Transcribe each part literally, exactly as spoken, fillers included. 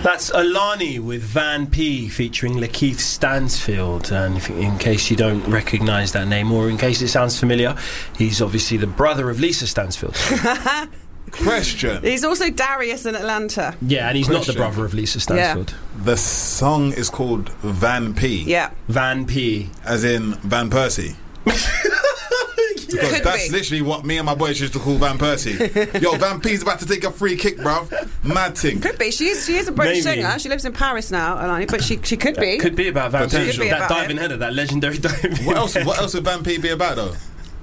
That's Alani with Van P featuring Lakeith Stansfield. And if, in case you don't recognise that name, or in case it sounds familiar, he's obviously the brother of Lisa Stansfield. Question. He's also Darius in Atlanta. Yeah, and he's Question. not the brother of Lisa Stansfield. Yeah. The song is called Van P. Yeah. Van P. As in Van Persie. Because Could that's be. literally what me and my boys used to call Van Persie. Yo, Van P's about to take a free kick, bruv. Mad thing. Could be. She is, she is a British Maybe. singer. She lives in Paris now, Alani, but she she could be. Could be about Van P. Potential. Could be That about diving him. header, that legendary diving What else? header. What else would Van P be about though?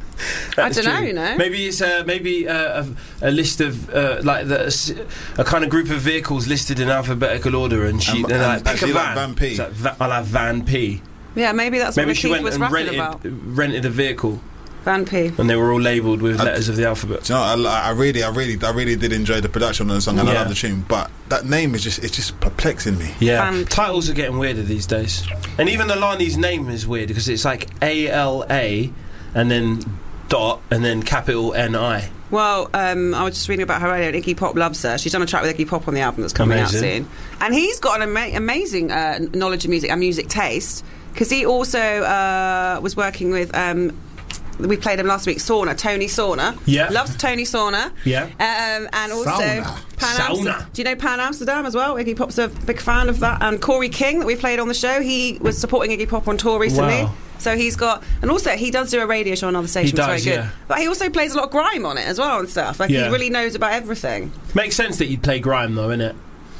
I That's don't know, true. you know. Maybe it's uh, maybe uh, a, a list of uh, like the, a kind of group of vehicles listed in alphabetical order, and she And- they're like and- pick and a she van. like Van P. It's like, va- I'll have Van P. Yeah, maybe that's Maybe what she Lakeith went was and rapping rented about. rented a vehicle, Van P. and they were all labelled with I- letters of the alphabet. Do you know, I, I really, I really, I really did enjoy the production of the song, and I Yeah. love the tune. But that name is just—it's just perplexing me. Yeah, Van P. titles are getting weirder these days, and even Alani's name is weird because it's like A L A, and then dot, and then capital N I. Well, um, I was just reading about her earlier, and Iggy Pop loves her. She's done a track with Iggy Pop on the album that's coming Amazing. out soon. And he's got an ama- amazing uh, knowledge of music and music taste, because he also uh, was working with... Um, we played him last week, Sauna, Tony Sauna. Yeah. Loves Tony Sauna. Yeah. Um, and also Sauna. Pan Sauna. Amsterdam. Do you know Pan Amsterdam as well? Iggy Pop's a big fan of that. And Corey King, that we played on the show, he was supporting Iggy Pop on tour recently. Wow. So he's got, and also he does do a radio show on other stations. He does, very good. yeah. But he also plays a lot of grime on it as well and stuff. Like Yeah. he really knows about everything. Makes sense that you'd play grime though, innit?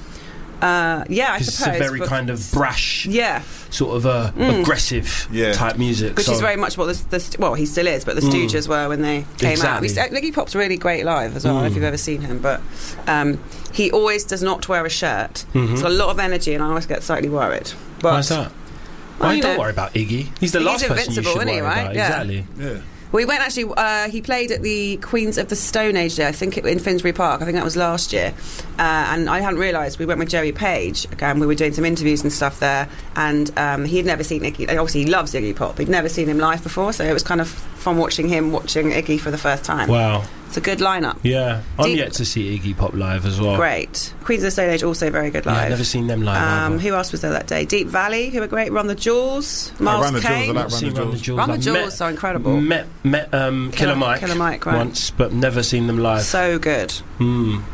Uh, yeah, I Because it's suppose. a very but- kind of brash, yeah, sort of uh, aggressive Yeah. type music. which so is very much what the, the st- well, he still is, but the Stooges were when they came Exactly. out. We, Iggy Pop's really great live as well. I don't know if you've ever seen him, but um, he always does not wear a shirt. Mhm. It's got a lot of energy, and I always get slightly worried. But Why's that? Well, Why you don't know. worry about Iggy. He's the He's last person you invincible, should isn't he, worry right? about. Yeah. Exactly. Yeah. we went actually. Uh, he played at the Queens of the Stone Age Day, I think, it, in Finsbury Park. I think that was last year, uh, and I hadn't realised. We went with Jerry Page, and we were doing some interviews and stuff there. And um, he'd never seen Iggy. Obviously, he loves Iggy Pop. He'd never seen him live before, so it was kind of fun watching him watching Iggy for the first time. Wow. It's a good lineup. Yeah. I'm Deep- yet to see Iggy Pop live as well. Great. Queens of the Stone Age also very good Yeah, live. I've never seen them live Um, either. who else was there that day? Deep Valley, who were great. Run the Jewels, Miles Run the Jewels, I Kane. like I've seen Run the Run the Jewels. Jewels. Run the I've Jewels met, are incredible. Met, met um, Killer, Killer- Mike, Killer Mike, right. once, but never seen them live. So good. Mm.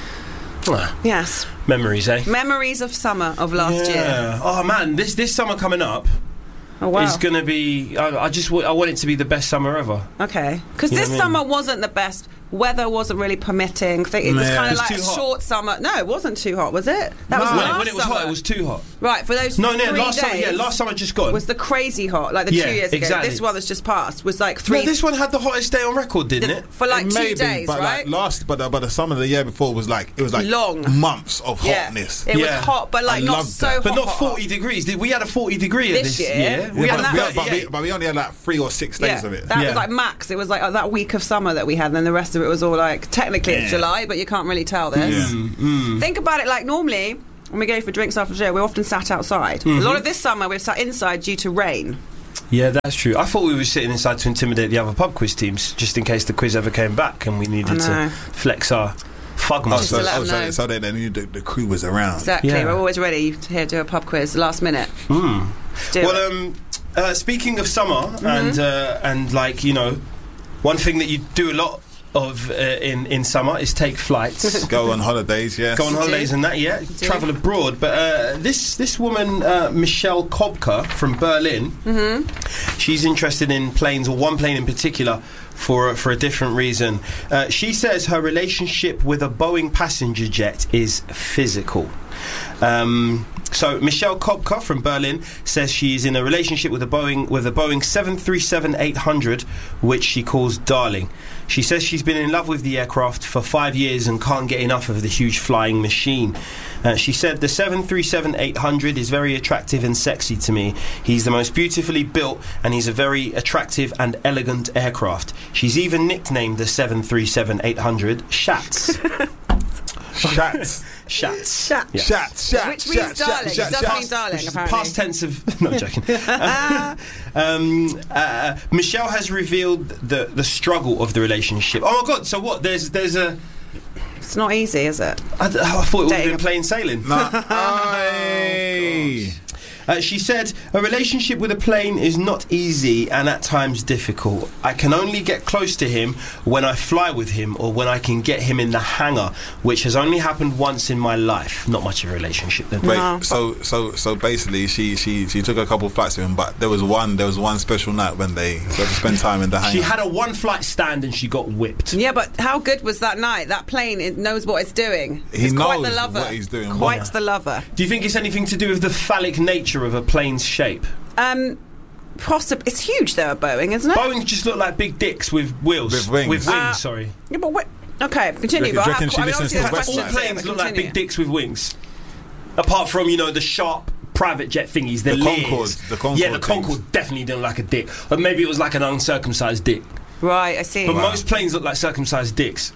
Ah, Yes. memories, eh? Memories of summer of last yeah. year. Oh man, this this summer coming up Oh wow. is going to be. I, I just w- I want it to be the best summer ever. Okay. Because You know this what I mean? summer wasn't the best. Weather wasn't really permitting. Th- It was Yeah. kind It of was like a too hot. short summer. No, it wasn't too hot, was it? That was No. When, last when it was summer. hot, it was too hot. Right, for those No, no, three last days summer. Yeah, last summer just gone. was the crazy hot, like the Yeah, two years exactly. ago. This one that's just passed was like No, three this one had the hottest day on record, didn't it? for like two Maybe, days, but right? like last, but the, but the summer of the year before was like it was like Long. months of yeah, hotness. it Yeah. was hot, but like I not loved so that. hot. But not hot, forty degrees. Did we had a forty degree This this year? year? We Yeah, had but a that- but, we, thirty-eight. but we only had like three or six days yeah, of it. that Yeah. was like max. It was like uh, that week of summer that we had, and then the rest of it was all like technically it's Yeah. July, but you can't really tell this. Yeah. Mm, mm. Think about it like normally when we go for drinks after the show, we're often sat outside. Mm-hmm. A lot of this summer we've sat inside due to rain. Yeah, that's true. I thought we were sitting inside to intimidate the other pub quiz teams, just in case the quiz ever came back and we needed I to know. flex our fug Oh, Just muscles. so, to let oh, them so, know. so they, they knew the, the crew was around. Exactly. Yeah. We're always ready to here do a pub quiz last minute. Mm. Do Well, it. um, uh, speaking of summer Mm-hmm. and uh, and like you know, one thing that you do a lot of uh, in in summer is take flights. Go on holidays, yes. Go on You holidays do. and that, yeah. do. Travel abroad. But uh, this this woman, uh, Michelle Kobka from Berlin, Mm-hmm. she's interested in planes, or one plane in particular, for for a different reason. Uh, she says her relationship with a Boeing passenger jet is physical. Um, so Michelle Kobka from Berlin says she's in a relationship with a Boeing with a Boeing seven thirty-seven eight hundred, which she calls darling. She says she's been in love with the aircraft for five years and can't get enough of the huge flying machine. Uh, she said the seven thirty-seven eight hundred is very attractive and sexy to me. He's the most beautifully built and he's a very attractive and elegant aircraft. She's even nicknamed the seven thirty-seven eight hundred Shats. Shats. Shats. Shat. Yeah. Shats. Shats. Which means shats, darling. shats, It does shats. mean darling, Which is apparently. past tense of not joking. Uh, um, uh, Michelle has revealed the the struggle of the relationship. Oh my god! So what? There's there's a It's not easy, is it? I, th- I thought it would have Dating been a- plain sailing. Nah. Aye. Uh, she said, a relationship with a plane is not easy and at times difficult. I can only get close to him when I fly with him or when I can get him in the hangar, which has only happened once in my life. Not much of a relationship then. Wait, No. so so so basically, she, she she took a couple of flights with him, but there was one there was one special night when they got to spend time in the hangar. She had a one flight stand and she got whipped. Yeah, but how good was that night? That plane, it knows what it's doing. He it's quite the knows lover. what he's doing. Quite Yeah. the lover. Do you think it's anything to do with the phallic nature of a plane's shape? Um, possibly. It's huge though, a Boeing, isn't it? Boeings just look like big dicks with wheels. With wings. With wings, Uh, sorry. Yeah, but wait. Okay, continue. Do you But I reckon have, she I mean, listens obviously to there's West All questions Side? here, planes but look like continue. big dicks with wings. Apart from, you know, the sharp private jet thingies, the, The Lears. Concorde, the Concorde Yeah, the things. Concorde definitely didn't look like a dick. Or maybe it was like an uncircumcised dick. Right, I see. But Wow. most planes look like circumcised dicks.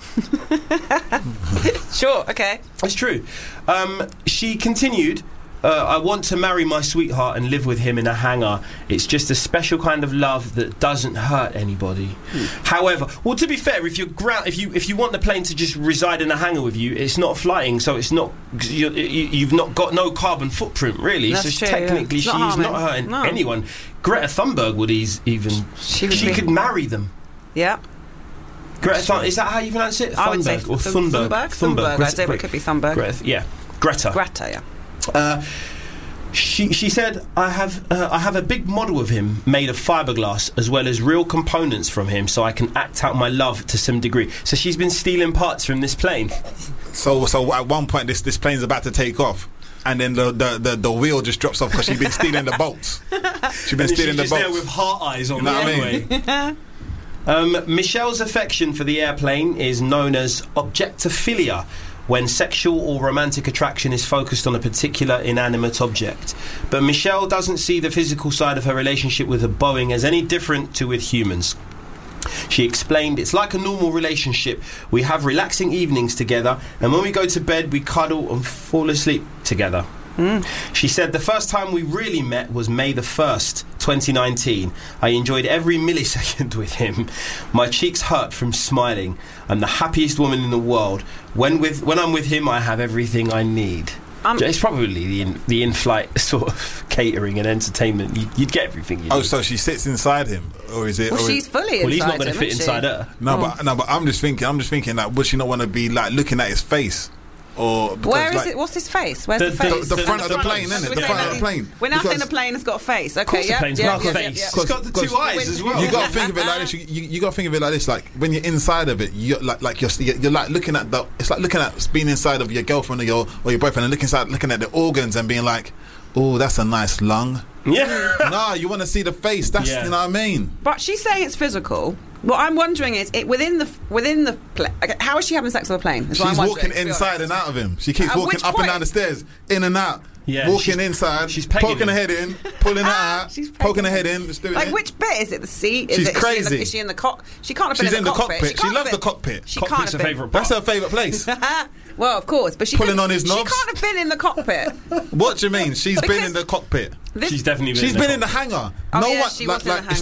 Sure, okay. It's true. Um, she continued, uh, I want to marry my sweetheart and live with him in a hangar. It's just a special kind of love that doesn't hurt anybody. However, well, to be fair, if you're ground, if you if you want the plane to just reside in a hangar with you, it's not flying, so it's not. You, you, you've not got no carbon footprint, really. That's so true, yeah. technically, It's she's not not harming. hurting No. anyone. Greta Thunberg would eas- even. She She, would be- could marry them. Yeah. Greta Thun- is that how you pronounce it? I would say Thunberg or Th- Thunberg? Thunberg. Thunberg. Greta- I'd say it could be Thunberg. Greta, yeah, Greta. Greta, yeah. Uh, she she said, I have uh, I have a big model of him made of fiberglass as well as real components from him, so I can act out my love to some degree. So she's been stealing parts from this plane. So so at one point this this plane's about to take off. And then the, the, the, the wheel just drops off because she's been stealing the bolts. She's been And stealing she's the just there bolts. with heart eyes on You know the what I runway. um, Michelle's affection for the airplane is known as objectophilia, when sexual or romantic attraction is focused on a particular inanimate object. But Michelle doesn't see the physical side of her relationship with a Boeing as any different to with humans. She explained, it's like a normal relationship. We have relaxing evenings together, and when we go to bed, we cuddle and fall asleep together. Mm. She said, the first time we really met was May the first, twenty nineteen. I enjoyed every millisecond with him. My cheeks hurt from smiling. I'm the happiest woman in the world. When with when I'm with him, I have everything I need. Um, It's probably the in, the in-flight sort of catering and entertainment. You, you'd get everything you Oh, need. so she sits inside him, or is it? Well, or she's is, fully well, inside he's not going to him, fit isn't inside she? her. no, Oh. but no, but I'm just thinking. I'm just thinking that would she not want to be like looking at his face, or because, Where is like, it? What's his face? Where's The- the, the- face? the the front of the front- plane, isn't it? We're The saying front of that the plane. We're now saying Because- the plane has got a face. Okay, Of course yeah, the plane's yeah, got a yeah, face. yeah, It's yeah. got the Because- two eyes as well. You got to think of it like this. You, you, you got to think of it like this. Like when you're inside of it, you're like like you're you're, you're like looking at the. It's like looking at being inside of your girlfriend or your or your boyfriend and looking inside, looking at the organs and being like, oh, that's a nice lung. Yeah. Nah, you want to see the face. That's Yeah. you know what I mean. But she's saying it's physical. What I'm wondering is, it within the within the pla- okay, how is she having sex with a plane? Is what She's I'm walking wondering, to be inside honest. and out of him. She keeps At walking which up and point- down the stairs, in and out. Yeah, walking she's- inside, she's pegging poking him. her head in, pulling her out, She's poking pegging her head him. in, just doing Like it. which bit is it? The seat? Is She's it, is She in crazy. the, is she in the cock? She can't have been She's in in the the cockpit. cockpit. She can't loves have the cockpit. She Cockpit's can't her have favourite been. part. That's her favourite place. Well, of course, but she Pulling couldn't- on his She knobs. can't have been in the cockpit. What do you mean? She's been Because- in the cockpit. This- She's definitely been She's in been the in the hangar. Oh, no yeah, one, she like, was in the like it's